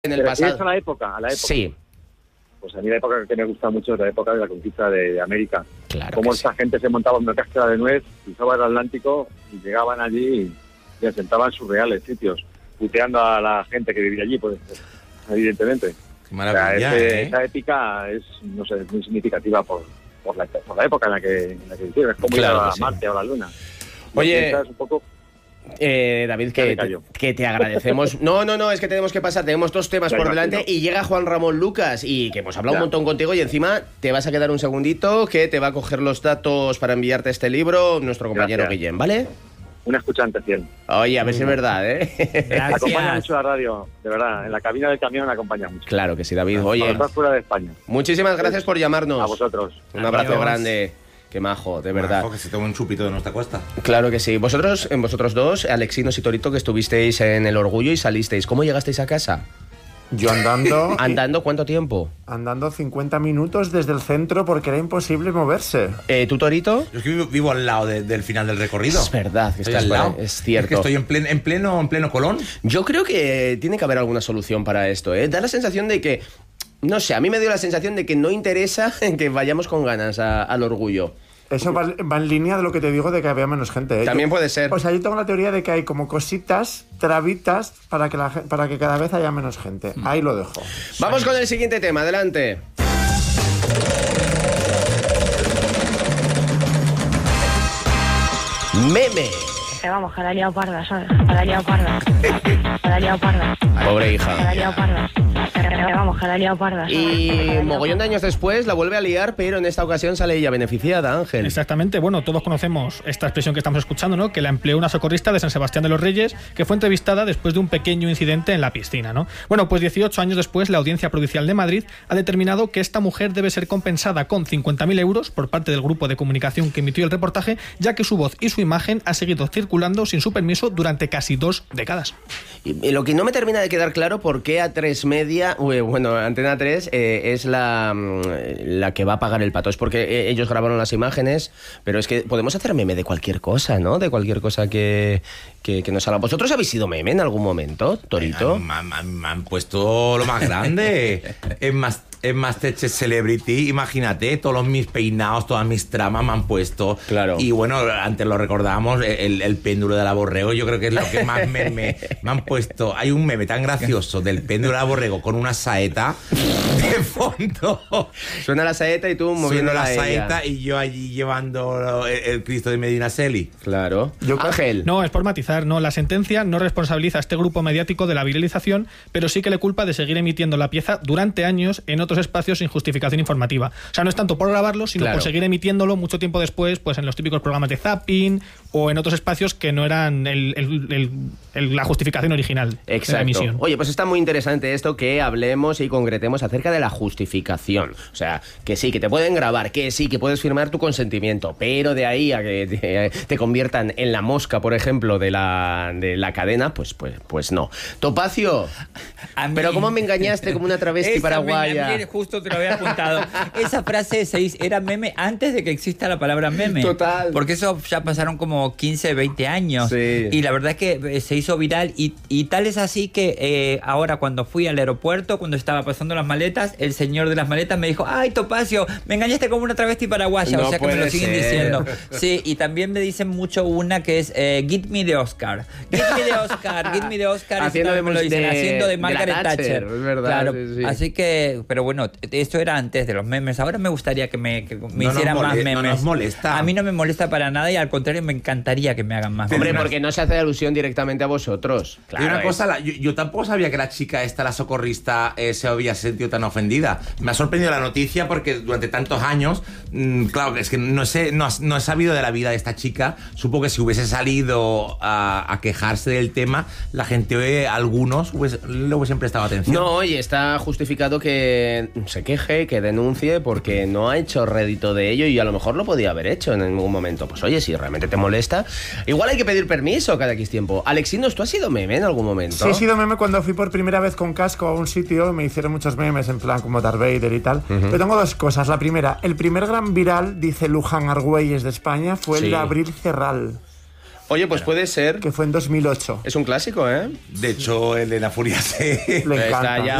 en el pasado. A la época. Sí. Pues a mí la época que me gusta mucho es la época de la conquista de América. Claro. Cómo esta gente se montaba en una cáscara de nuez, cruzaban el Atlántico y llegaban allí y asentaban sus reales sitios, puteando a la gente que vivía allí, pues evidentemente. Qué maravilla, o sea, esa épica es, no sé, muy significativa por la época en la que hicieron. Es como ir a Marte o a la Luna. Oye, es un poco... David, que te agradecemos. No, es que tenemos que pasar, tenemos 2 temas por delante y llega Juan Ramón Lucas y que hemos hablado un montón contigo y encima te vas a quedar un segundito que te va a coger los datos para enviarte este libro nuestro compañero Guillén, ¿vale? Un escuchante 100. Oye, a ver si es verdad, Gracias. Acompaña mucho la radio, de verdad. En la cabina del camión acompaña mucho. Claro que sí, David. Oye, cuando estás fuera de España. Muchísimas gracias por llamarnos. A vosotros. Un abrazo grande. Qué majo, de verdad. Que se tome un chupito de nuestra costa. Claro que sí. Vosotros dos, Alexinos y Torito, que estuvisteis en El Orgullo y salisteis. ¿Cómo llegasteis a casa? Yo andando... ¿Andando cuánto tiempo? Andando 50 minutos desde el centro porque era imposible moverse. ¿Tú, Torito? Yo es que vivo al lado del final del recorrido. Es verdad, que estás al lado. Es cierto. Es que estoy en pleno Colón. Yo creo que tiene que haber alguna solución para esto, ¿eh? Da la sensación de que... No sé, a mí me dio la sensación de que no interesa en que vayamos con ganas al Orgullo. Eso va en línea de lo que te digo de que había menos gente, ¿eh? También puede ser. O sea, yo tengo la teoría de que hay como cositas, trabitas, para que cada vez haya menos gente. Ahí lo dejo. Vamos con el siguiente tema, adelante. Meme. Vamos, que la ha liado parda, ¿sabes? Que la ha liado parda. Que la ha liado parda. Pobre hija. Que la ha liado parda. Vamos, que la ha liado parda. Y mogollón de años después la vuelve a liar, pero en esta ocasión sale ella beneficiada, Ángel. Exactamente. Bueno, todos conocemos esta expresión que estamos escuchando, ¿no? Que la empleó una socorrista de San Sebastián de los Reyes, que fue entrevistada después de un pequeño incidente en la piscina, ¿no? Bueno, pues 18 años después, la Audiencia Provincial de Madrid ha determinado que esta mujer debe ser compensada con 50.000 euros por parte del grupo de comunicación que emitió el reportaje, ya que su voz y su imagen ha seguido circulando sin su permiso durante casi 2 décadas. Y lo que no me termina de quedar claro por qué A3 Media, Antena 3 es la que va a pagar el pato. Es porque ellos grabaron las imágenes, pero es que podemos hacer meme de cualquier cosa, ¿no? De cualquier cosa que nos salga. ¿Vosotros habéis sido meme en algún momento, Torito? Me han puesto lo más grande. En Masterchef Celebrity, imagínate, todos mis peinados, todas mis tramas me han puesto. Claro. Y bueno, antes lo recordábamos, el péndulo de la Borrego, yo creo que es lo que más me han puesto. Hay un meme tan gracioso del péndulo de la Borrego con una saeta de fondo. Suena la saeta y tú moviendo la saeta y yo allí llevando el Cristo de Medinaceli. Claro. Ángel. No, es por matizar, no. La sentencia no responsabiliza a este grupo mediático de la viralización, pero sí que le culpa de seguir emitiendo la pieza durante años en otros espacios sin justificación informativa. O sea, no es tanto por grabarlo, sino por seguir emitiéndolo mucho tiempo después, pues en los típicos programas de zapping o en otros espacios que no eran la justificación original de la emisión. Oye, pues está muy interesante esto, que hablemos y concretemos acerca de la justificación. O sea, que sí, que te pueden grabar, que sí, que puedes firmar tu consentimiento, pero de ahí a que te conviertan en la mosca, por ejemplo, de la cadena, pues no. Topacio, pero ¿cómo me engañaste como una travesti paraguaya? Justo te lo había apuntado. Esa frase era meme antes de que exista la palabra meme. Total. Porque eso ya pasaron como 15, 20 años. Sí. Y la verdad es que se hizo viral. Y tal es así que ahora cuando fui al aeropuerto, cuando estaba pasando las maletas, el señor de las maletas me dijo: ¡ay, Topacio, me engañaste como una travesti paraguaya! No, o sea que me lo siguen ser. diciendo. Sí, y también me dicen mucho una que es Get me the Oscar. Get me the Oscar, get me the Oscar. Haciendo de Margaret Thatcher. Es verdad. Claro, sí. así que, pero bueno, esto era antes de los memes. Ahora me gustaría que me hicieran más memes. No nos molesta. A mí no me molesta para nada y al contrario me encantaría que me hagan más Hombre, memes. porque no se hace alusión directamente a vosotros. Claro, y una cosa, yo tampoco sabía que la chica esta, la socorrista, se había sentido tan ofendida. Me ha sorprendido la noticia porque durante tantos años, claro, es que no he sabido de la vida de esta chica. Supongo que si hubiese salido a quejarse del tema, la gente, algunos, le hubiesen prestado atención. No, y está justificado que se queje, que denuncie, porque no ha hecho rédito de ello y a lo mejor lo podía haber hecho en algún momento. Pues oye, si realmente te molesta, igual hay que pedir permiso cada X tiempo. Alexinos, ¿tú has sido meme en algún momento? Sí, he sido meme cuando fui por primera vez con casco a un sitio. Me hicieron muchos memes en plan como Darth Vader y tal. Pero tengo 2 cosas. La primera, el primer gran viral, dice Luján Argüelles de España, fue el de Abril Cerral. Oye, pues puede ser. que fue en 2008. Es un clásico, ¿eh? De hecho, Elena Furiase Le encanta. Está ya